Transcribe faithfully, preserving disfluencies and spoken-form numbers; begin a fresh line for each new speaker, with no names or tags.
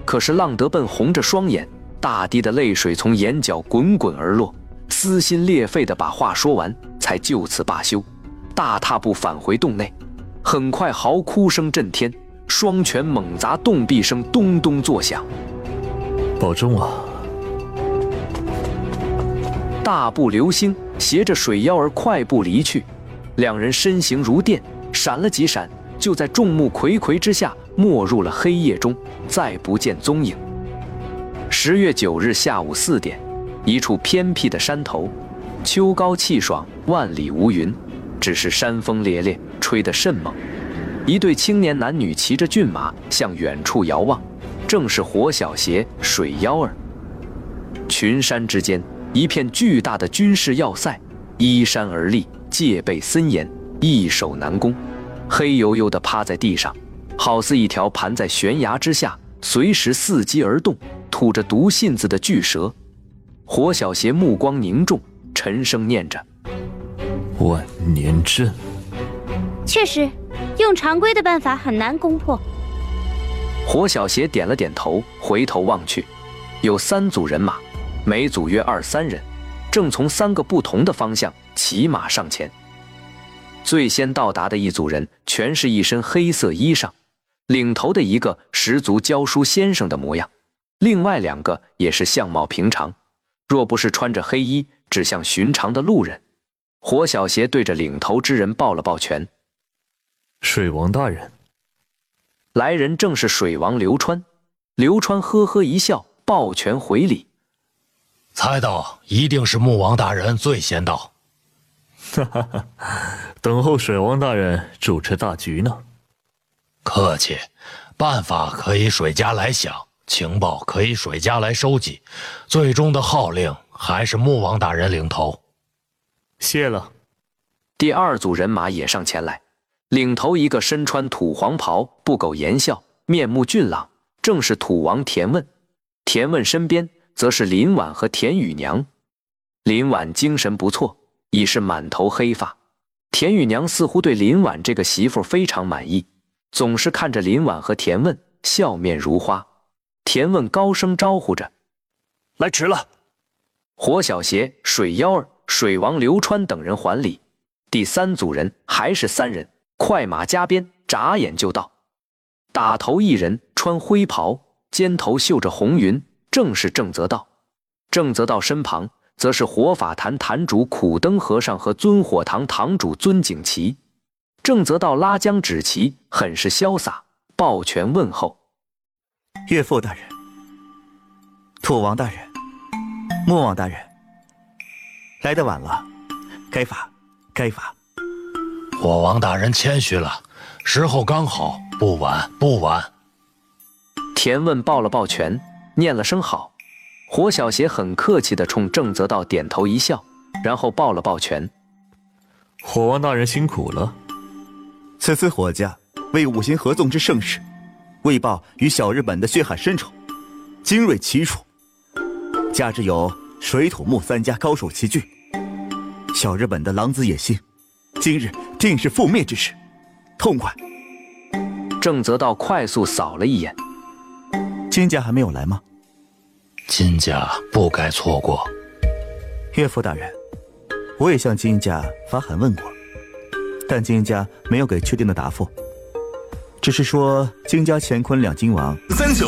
可是浪得奔红着双眼，大滴的泪水从眼角滚滚而落，撕心裂肺地把话说完，才就此罢休，大踏步返回洞内。很快嚎哭声震天，双拳猛砸，洞壁声咚咚作响。
保重啊！
大步流星携着水妖儿快步离去，两人身形如电，闪了几闪，就在众目睽睽之下没入了黑夜中，再不见踪影。十月九日下午四点，一处偏僻的山头，秋高气爽，万里无云，只是山风烈烈，吹得甚猛。一对青年男女骑着骏马向远处遥望，正是火小邪、水妖儿。群山之间，一片巨大的军事要塞，依山而立，戒备森严，易守难攻。黑黝黝地趴在地上，好似一条盘在悬崖之下，随时伺机而动，吐着毒信子的巨蛇。火小邪目光凝重，沉声念着：“
万年阵。”
确实，用常规的办法很难攻破。
火小邪点了点头，回头望去，有三组人马，每组约二三人，正从三个不同的方向骑马上前。最先到达的一组人全是一身黑色衣裳，领头的一个十足教书先生的模样，另外两个也是相貌平常，若不是穿着黑衣，只像寻常的路人。火小邪对着领头之人抱了抱拳：“
水王大人。”
来人正是水王刘川。刘川呵呵一笑，抱拳回礼：“
猜到，一定是穆王大人最先到。”
哈哈哈，等候水王大人主持大局呢。
客气，办法可以水家来想，情报可以水家来收集，最终的号令还是穆王大人领头。
谢了。
第二组人马也上前来，领头一个身穿土黄袍，不苟言笑，面目俊朗，正是土王田问。田问身边则是林婉和田雨娘。林婉精神不错，已是满头黑发。田雨娘似乎对林婉这个媳妇非常满意，总是看着林婉和田问，笑面如花。田问高声招呼着：“
来迟了。”
火小邪、水妖儿、水王刘川等人还礼。第三组人还是三人，快马加鞭，眨眼就到。打头一人穿灰袍，肩头绣着红云，正是郑则道。郑则道身旁则是火法坛坛主苦灯和尚和尊火堂堂主尊景琦。郑则道拉缰指旗，很是潇洒，抱拳问候：“
岳父大人，土王大人，穆王大人，来得晚了，该罚该罚。”
火王大人谦虚了，时候刚好，不晚不晚。
田问抱了抱拳，念了声好。火小邪很客气地冲郑则道点头一笑，然后抱了抱拳：“
火王大人辛苦了。
此次火家为五行合纵之盛世，为报与小日本的血海深仇，精锐齐出，加之有水土木三家高手齐聚，小日本的狼子野心，今日定是覆灭之时，痛快。”
郑则道快速扫了一眼：“
金家还没有来吗？”“
金家不该错过。”“
岳父大人，我也向金家发函问过，但金家没有给确定的答复，只是说金家乾坤两金王三九